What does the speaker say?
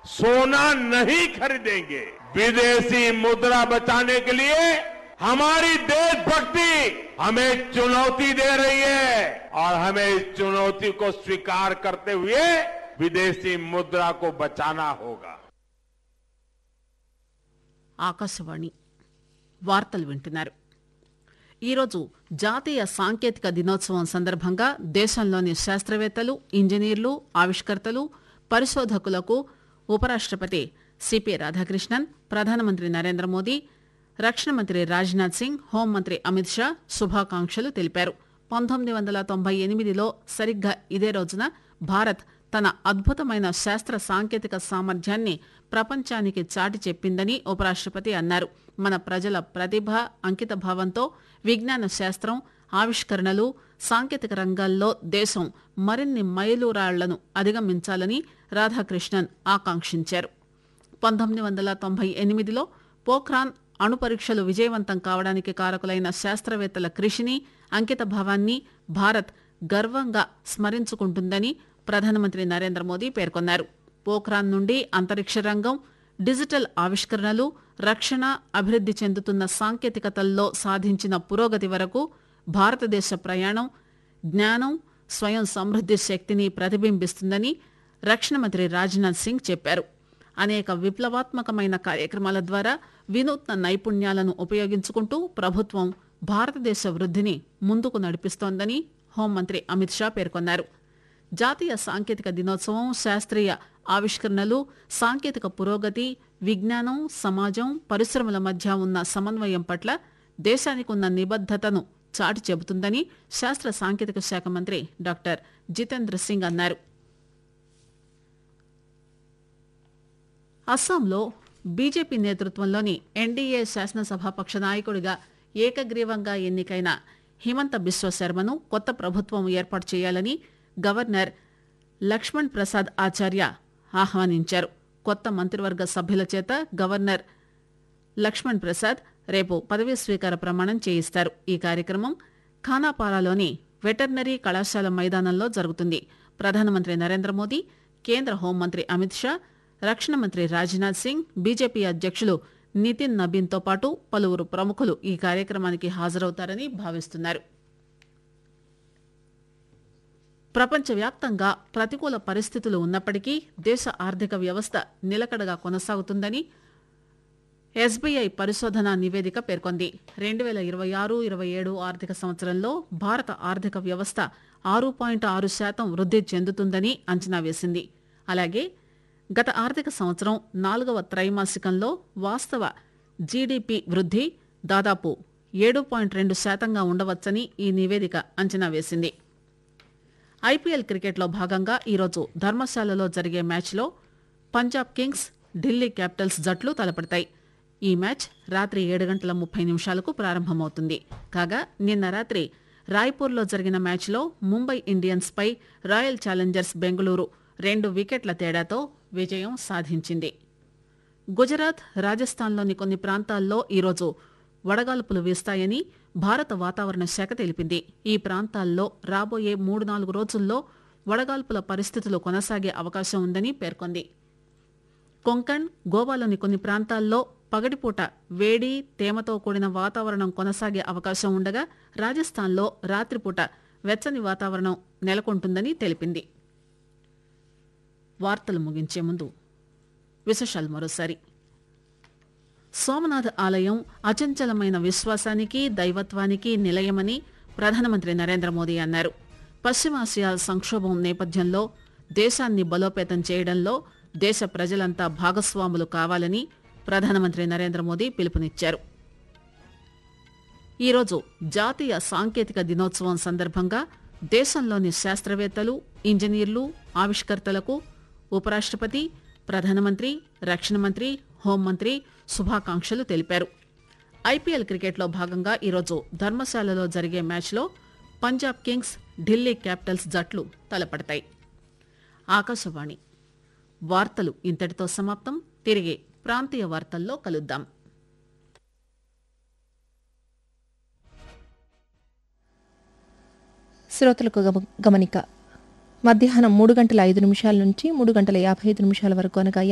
सोना नहीं खरीदेंगे। विदेशी मुद्रा बचाने के लिए हमारी देशभक्ति हमें चुनौती दे रही है और हमें इस चुनौती को स्वीकार करते हुए विदेशी मुद्रा को बचाना होगा। ఆకాశవాణి వార్తలు వింటున్నారు. ఈరోజు జాతీయ సాంకేతిక దినోత్సవం సందర్భంగా దేశంలోని శాస్త్రవేత్తలు, ఇంజనీర్లు, ఆవిష్కర్తలు, పరిశోధకులకు ఉపరాష్టపతి సిపి రాధాకృష్ణన్, ప్రధానమంత్రి నరేంద్ర మోదీ, రక్షణ మంత్రి రాజ్నాథ్ సింగ్, హోంమంత్రి అమిత్ షా శుభాకాంక్షలు తెలిపారు. 1998లో సరిగ్గా ఇదే రోజున భారత్ తన అద్భుతమైన శాస్త్ర సాంకేతిక సామర్థ్యాన్ని ప్రపంచానికి చాటి చెప్పిందని ఉపరాష్టపతి అన్నారు. మన ప్రజల ప్రతిభ, అంకితభావంతో విజ్ఞాన శాస్త్రం, ఆవిష్కరణలు, సాంకేతిక రంగాల్లో దేశం మరిన్ని మైలురాళ్లను అధిగమించాలని రాధాకృష్ణన్ ఆకాంక్షించారు. 1998లో పోఖ్రాన్ అణు పరీక్షలు విజయవంతం కావడానికి కారకులైన శాస్త్రవేత్తల కృషిని, అంకితభావాన్ని భారత్ గర్వంగా స్మరించుకుంటుందని ప్రధానమంత్రి నరేంద్ర మోదీ పేర్కొన్నారు. పోఖ్రాన్ నుండి అంతరిక్ష రంగం, డిజిటల్ ఆవిష్కరణలు, రక్షణ, అభివృద్ది చెందుతున్న సాంకేతికతల్లో సాధించిన పురోగతి వరకు భారతదేశ ప్రయాణం జ్ఞానం, స్వయం సమృద్ది శక్తిని ప్రతిబింబిస్తుందని రక్షణ మంత్రి రాజ్నాథ్ సింగ్ చెప్పారు. అనేక విప్లవాత్మకమైన కార్యక్రమాల ద్వారా వినూత్న నైపుణ్యాలను ఉపయోగించుకుంటూ ప్రభుత్వం భారతదేశ వృద్ధిని ముందుకు నడిపిస్తోందని హోంమంత్రి అమిత్ షా పేర్కొన్నారు. జాతీయ సాంకేతిక దినోత్సవం శాస్త్రీయ ఆవిష్కరణలు, సాంకేతిక పురోగతి, విజ్ఞానం, సమాజం, పరిశ్రమల మధ్య ఉన్న సమన్వయం పట్ల దేశానికి ఉన్న నిబద్దతను చాటి చెబుతుందని శాస్త్ర సాంకేతిక శాఖ మంత్రి డాక్టర్ జితేంద్ర సింగ్ అన్నారు. అస్సాంలో బీజేపీ నేతృత్వంలోని ఎన్డీఏ శాసనసభాపక్ష నాయకుడిగా ఏకగ్రీవంగా ఎన్నికైన హిమంత బిశ్వ శర్మను కొత్త ప్రభుత్వం ఏర్పాటు చేయాలని గవర్నర్ లక్ష్మణ్ ప్రసాద్ ఆచార్య ఆహ్వానించారు. కొత్త మంత్రివర్గ సభ్యుల చేత గవర్నర్ లక్ష్మణ్ ప్రసాద్ రేపు పదవీ స్వీకార ప్రమాణం చేయిస్తారు. ఈ కార్యక్రమం ఖానాపారాలోని వెటర్నరీ కళాశాల మైదానంలో జరుగుతుంది. ప్రధానమంత్రి నరేంద్ర మోదీ, కేంద్ర హోంమంత్రి అమిత్ షా, రక్షణ మంత్రి రాజ్నాథ్ సింగ్, బీజేపీ అధ్యక్షులు నితిన్ నబీన్తో పాటు పలువురు ప్రముఖులు ఈ కార్యక్రమానికి హాజరవుతారని భావిస్తున్నారు. ప్రపంచవ్యాప్తంగా ప్రతికూల పరిస్థితులు ఉన్నప్పటికీ దేశ ఆర్థిక వ్యవస్థ నిలకడగా కొనసాగుతుందని ఎస్బీఐ పరిశోధనా నివేదిక పేర్కొంది. 2026-27 ఆర్థిక సంవత్సరంలో భారత ఆర్థిక వ్యవస్థ 6.6% వృద్ధి చెందుతుందని అంచనా వేసింది. అలాగే గత ఆర్థిక సంవత్సరం 4వ త్రైమాసికంలో వాస్తవ జీడీపీ వృద్ధి దాదాపు 7.2%గా ఉండవచ్చని ఈ నివేదిక అంచనా వేసింది. ఐపీఎల్ క్రికెట్లో భాగంగా ఈరోజు ధర్మశాలలో జరిగే మ్యాచ్లో పంజాబ్ కింగ్స్, ఢిల్లీ క్యాపిటల్స్ జట్లు తలపడతాయి. ఈ మ్యాచ్ రాత్రి 7:30 ప్రారంభమవుతుంది. కాగా నిన్న రాత్రి రాయ్పూర్లో జరిగిన మ్యాచ్లో ముంబై ఇండియన్స్ పై రాయల్ ఛాలెంజర్స్ బెంగళూరు 2 వికెట్ల తేడాతో విజయం సాధించింది. గుజరాత్, రాజస్థాన్లోని కొన్ని ప్రాంతాల్లో ఈరోజు వడగాల్పులు వీస్తాయని భారత వాతావరణ శాఖ తెలిపింది. ఈ ప్రాంతాల్లో రాబోయే 3-4 రోజుల్లో వడగాల్పుల పరిస్థితులు కొనసాగే అవకాశం ఉందని పేర్కొంది. కొంకణ్, గోవాలోని కొన్ని ప్రాంతాల్లో పగటిపూట వేడి, తేమతో కూడిన వాతావరణం కొనసాగే అవకాశం ఉండగా రాజస్థాన్లో రాత్రిపూట వెచ్చని వాతావరణం నెలకొంటుందని తెలిపింది. వార్తలు ముగించే ముందు విశేషాలు మరోసారి. సోమనాథ్ ఆలయం అచంచలమైన విశ్వాసానికి, దైవత్వానికి నిలయమని ప్రధానమంత్రి నరేంద్ర మోదీ అన్నారు. పశ్చిమాసియా సంక్షోభం నేపథ్యంలో దేశాన్ని బలోపేతం చేయడంలో దేశ ప్రజలంతా భాగస్వాములు కావాలని ప్రధానమంత్రి నరేంద్ర మోదీ పిలుపునిచ్చారు. ఈరోజు జాతీయ సాంకేతిక దినోత్సవం సందర్భంగా దేశంలోని శాస్త్రవేత్తలు, ఇంజనీర్లు, ఆవిష్కర్తలకు ఉపరాష్టపతి, ప్రధానమంత్రి, రక్షణ మంత్రి, హోంమంత్రి శుభాకాంక్షలు తెలిపారు. ఐపీఎల్ క్రికెట్లో భాగంగా ఈరోజు ధర్మశాలలో జరిగే మ్యాచ్లో పంజాబ్ కింగ్స్, ఢిల్లీ క్యాపిటల్స్ జట్లు తలపడతాయి. ఆకాశవాణి వార్తలు ఇంతటితో సమాప్తం. తిరిగి ప్రాంతీయ వార్తల్లో కలుద్దాం. శ్రోతలకు గమనిక. మధ్యాహ్నం 3:05 నుంచి 3:55 వరకు అనగా